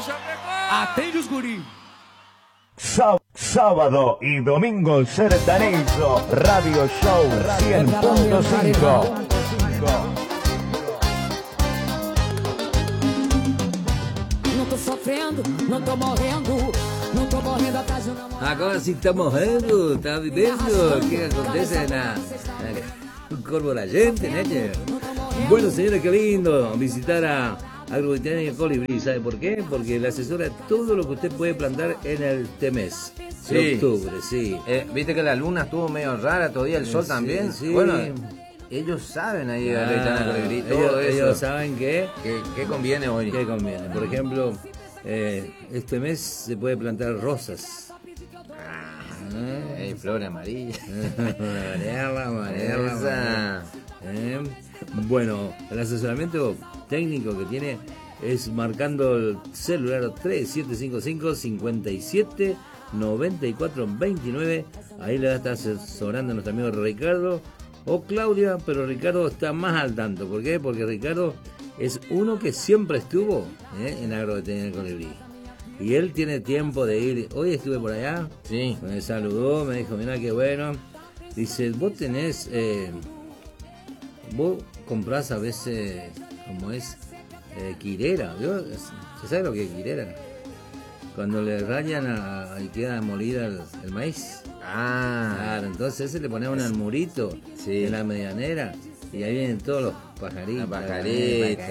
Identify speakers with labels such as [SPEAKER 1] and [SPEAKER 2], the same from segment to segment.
[SPEAKER 1] Atende os guri.
[SPEAKER 2] Sábado y domingo sertanejo, Radio Show 100.5.
[SPEAKER 3] Não tô sofrendo, não tô morrendo, não tô morrendo atrás de um namorado.
[SPEAKER 4] Agora sí está morrendo, está viviendo. ¿Qué acontece en la corvo de la gente, ¿no? Bueno, señores, qué lindo visitar a Agrobotánica Colibrí. ¿Sabe por qué? Porque le asesora todo lo que usted puede plantar en este mes.
[SPEAKER 5] Sí.
[SPEAKER 4] De octubre, sí.
[SPEAKER 5] Viste que la luna estuvo medio rara, todavía el sol
[SPEAKER 4] Sí,
[SPEAKER 5] también.
[SPEAKER 4] sí.
[SPEAKER 5] Bueno, ellos saben ahí de Agrobotánica Colibrí, todo eso.
[SPEAKER 4] Ellos saben que
[SPEAKER 5] ¿Qué conviene hoy?
[SPEAKER 4] ¿Qué conviene? Por ejemplo, este mes se puede plantar rosas.
[SPEAKER 5] Flores amarillas.
[SPEAKER 4] amarela. Bueno, el asesoramiento técnico que tiene es marcando el celular 3755-579429. Ahí le va a estar asesorando nuestro amigo Ricardo o Claudia, pero Ricardo está más al tanto. ¿Por qué? Porque Ricardo es uno que siempre estuvo en Agrobotánica Colibrí. Y él tiene tiempo de ir. Hoy estuve por allá,
[SPEAKER 5] Sí.
[SPEAKER 4] me saludó, me dijo, mira qué bueno. Dice, vos tenés, vos comprás a veces, como es, quirera. ¿Se sabe lo que es quirera? Cuando le rayan y queda molida el maíz. Claro, entonces ese le ponemos un almurito en la medianera y ahí vienen todos los pajaritos.
[SPEAKER 5] La pajarita.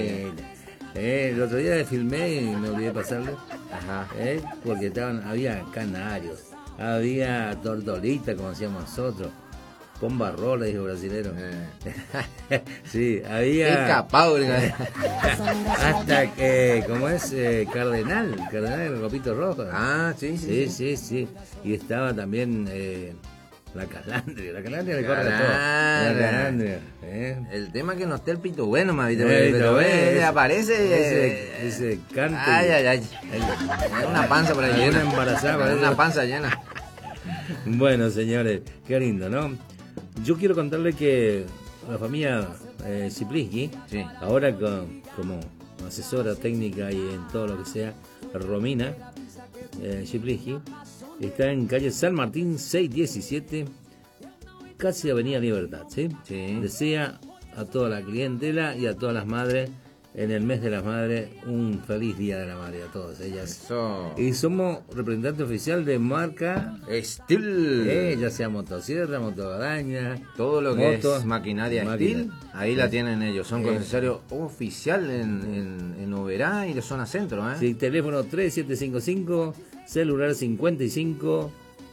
[SPEAKER 4] El otro día filmé y me olvidé pasarle.
[SPEAKER 5] Ajá.
[SPEAKER 4] Porque había canarios, había tortolitas, como decíamos nosotros, pombarrola, dijo el brasilero. Sí, había
[SPEAKER 5] Escapado.
[SPEAKER 4] hasta que, ¿cómo es? Cardenal, el ropito rojo. Sí. Y estaba también la calandria le corre todo. La calandria.
[SPEAKER 5] El tema es que no esté el pito bueno, más
[SPEAKER 4] pero
[SPEAKER 5] aparece
[SPEAKER 4] ese cante.
[SPEAKER 5] Ay. Una panza por ahí llena.
[SPEAKER 4] Embarazada,
[SPEAKER 5] Una panza llena.
[SPEAKER 4] Bueno, señores, qué lindo, ¿no? Yo quiero contarle que la familia Ciplisky,
[SPEAKER 5] Sí.
[SPEAKER 4] ahora como asesora técnica y en todo lo que sea, Romina Ciplisky, está en calle San Martín 617, casi Avenida Libertad, ¿sí?
[SPEAKER 5] Sí.
[SPEAKER 4] Desea a toda la clientela y a todas las madres, en el mes de las madres, un feliz día de la madre a todas ellas.
[SPEAKER 5] Eso.
[SPEAKER 4] Y somos representante oficial de marca
[SPEAKER 5] Steel.
[SPEAKER 4] ya sea motosierra, motoaraña,
[SPEAKER 5] Todo lo que
[SPEAKER 4] motos,
[SPEAKER 5] es maquinaria Steel, ahí la tienen ellos. Son concesionario oficial en Oberá y de zona centro,
[SPEAKER 4] Sí, teléfono 3755, celular 55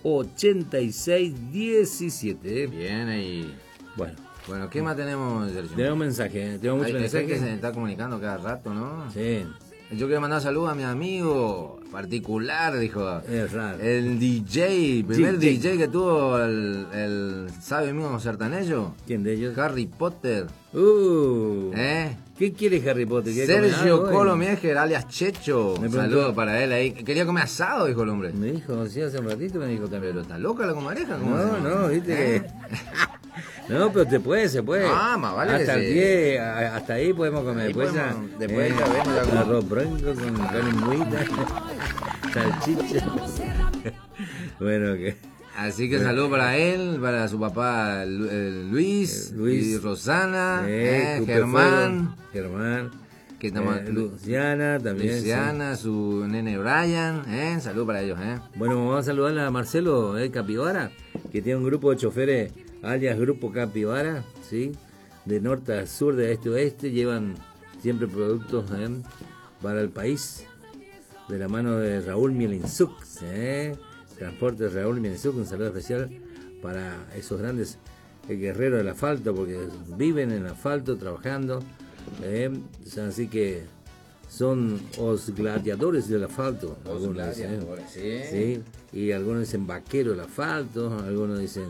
[SPEAKER 4] 86 17.
[SPEAKER 5] Bien ahí. Bueno, ¿qué más tenemos, Sergio?
[SPEAKER 4] Tenemos mensaje, tenemos muchos
[SPEAKER 5] Hay que
[SPEAKER 4] mensajes.
[SPEAKER 5] se está comunicando cada rato, ¿no?
[SPEAKER 4] Sí,
[SPEAKER 5] Yo quiero mandar saludos a mi amigo particular, dijo.
[SPEAKER 4] es raro.
[SPEAKER 5] El primer DJ que tuvo el ¿sabe mismo sertanejo?
[SPEAKER 4] ¿Quién de ellos?
[SPEAKER 5] Harry Potter.
[SPEAKER 4] ¿Qué quiere Harry Potter? ¿Quiere comer
[SPEAKER 5] Sergio
[SPEAKER 4] algo,
[SPEAKER 5] Colo Mieger, alias Checho.
[SPEAKER 4] Me
[SPEAKER 5] Un
[SPEAKER 4] preguntó-
[SPEAKER 5] saludo para él ahí. Quería comer asado, dijo el hombre.
[SPEAKER 4] Me dijo, sí, hace un ratito me dijo también.
[SPEAKER 5] Pero está loca la comareja.
[SPEAKER 4] No, viste que... No, pero se puede.
[SPEAKER 5] Más vale
[SPEAKER 4] hasta
[SPEAKER 5] que
[SPEAKER 4] el
[SPEAKER 5] sí.
[SPEAKER 4] pie, hasta ahí podemos comer.
[SPEAKER 5] Ahí
[SPEAKER 4] Después
[SPEAKER 5] podemos-
[SPEAKER 4] ya,
[SPEAKER 5] después ya vemos, ya como-
[SPEAKER 4] arroz blanco con carne muita, salchicha. Bueno, que...
[SPEAKER 5] Así que saludo para él, para su papá Luis, y Rosana,
[SPEAKER 4] Cupe
[SPEAKER 5] Germán,
[SPEAKER 4] Fuego, Germán,
[SPEAKER 5] que estamos,
[SPEAKER 4] Luciana también.
[SPEAKER 5] Luciana, su nene Brian, saludo para ellos.
[SPEAKER 4] Bueno, vamos a saludar a Marcelo Capibara, que tiene un grupo de choferes, alias Grupo Capibara, ¿sí? De norte a sur, de este a oeste, llevan siempre productos para el país, de la mano de Raúl Mielinzuk, Transporte Raúl Mielinzuk, un saludo especial para esos grandes guerreros del asfalto, porque viven en el asfalto trabajando, así que son los gladiadores del asfalto, algunos dicen, sí, y algunos dicen vaquero del asfalto, algunos dicen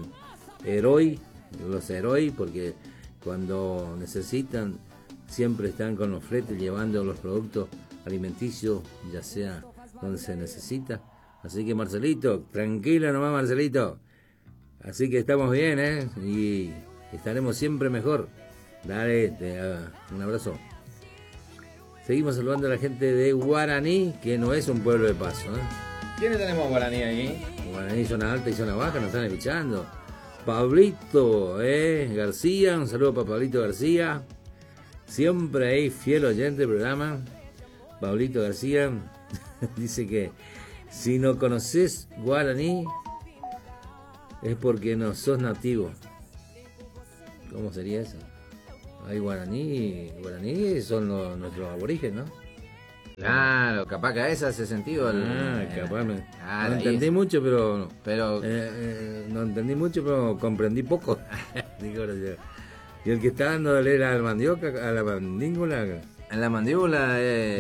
[SPEAKER 4] los héroes, porque cuando necesitan siempre están con los fletes llevando los productos alimenticios, ya sea donde se necesita. Así que Marcelito, tranquila nomás Marcelito, así que estamos bien, y estaremos siempre mejor. Dale, un abrazo. Seguimos saludando a la gente de Guaraní, que no es un pueblo de paso, ¿eh?
[SPEAKER 5] ¿Quiénes tenemos Guaraní ahí?
[SPEAKER 4] Guaraní, zona alta y zona baja, nos están escuchando. Pablito García, un saludo para Pablito García. Siempre ahí, fiel oyente del programa. Pablito García dice que si no conoces Guaraní es porque no sos nativo. ¿Cómo sería eso? Hay Guaraní son nuestros aborígenes, ¿no?
[SPEAKER 5] Claro, capaz que a ese hace sentido.
[SPEAKER 4] Capaz no
[SPEAKER 5] claro,
[SPEAKER 4] entendí mucho, pero
[SPEAKER 5] no
[SPEAKER 4] entendí mucho, pero comprendí poco. Digo, y el que está dándole a la mandioca, a la mandíbula.
[SPEAKER 5] En la mandíbula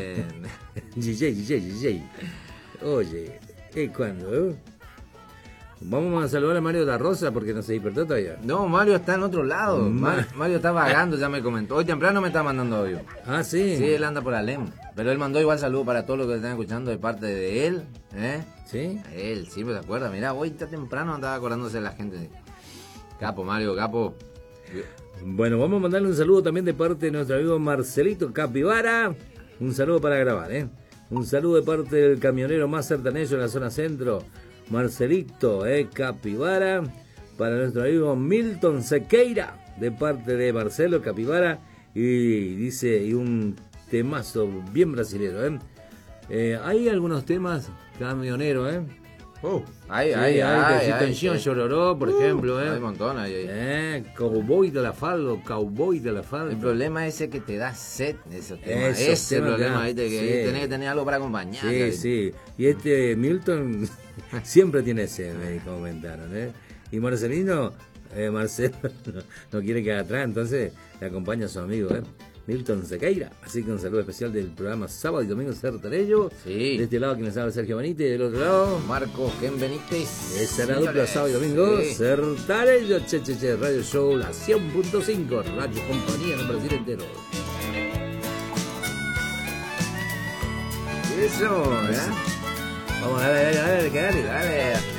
[SPEAKER 4] DJ. Oye, ¿cuándo? Vamos a saludar a Mario da Rosa porque no se despertó todavía.
[SPEAKER 5] No, Mario está en otro lado. Mario está vagando, ya me comentó. Hoy temprano me está mandando audio.
[SPEAKER 4] Ah, sí.
[SPEAKER 5] Sí, él anda por Alem. Pero él mandó igual saludo para todos los que están escuchando de parte de él.
[SPEAKER 4] ¿Sí?
[SPEAKER 5] Él siempre se acuerda. Mirá, hoy está temprano, andaba acordándose de la gente. Capo, Mario, capo.
[SPEAKER 4] Bueno, vamos a mandarle un saludo también de parte de nuestro amigo Marcelito Capibara. Un saludo para grabar, Un saludo de parte del camionero más sertanejo en la zona centro, Marcelito Capibara. Para nuestro amigo Milton Sequeira, de parte de Marcelo Capibara. Y dice, y un temazo bien brasilero, hay algunos temas camioneros,
[SPEAKER 5] Hay,
[SPEAKER 4] Tensión Chororó, por ejemplo,
[SPEAKER 5] Hay un montón,
[SPEAKER 4] Cowboy de la Falda.
[SPEAKER 5] El problema es ese que te da sed, esos temas.
[SPEAKER 4] Esos
[SPEAKER 5] Ese es el
[SPEAKER 4] temas,
[SPEAKER 5] problema,
[SPEAKER 4] sí.
[SPEAKER 5] que tenés que tener algo para acompañar.
[SPEAKER 4] Sí. Y este Milton siempre tiene sed, me comentaron, Y Marcelino, Marcelo no quiere quedar atrás, entonces le acompaña a su amigo, Milton Sequeira. Así que un saludo especial del programa Sábado y Domingo Sertanejo.
[SPEAKER 5] Sí.
[SPEAKER 4] De este lado quien les habla Sergio Benítez, del otro lado
[SPEAKER 5] Marcos Ken Benítez.
[SPEAKER 4] esa era dupla Sábado y Domingo Sertanejo, Che, Radio Show, la 100.5, Radio Compañía en el Brasil entero.
[SPEAKER 5] Eso,
[SPEAKER 4] Vamos, dale.
[SPEAKER 5] dale.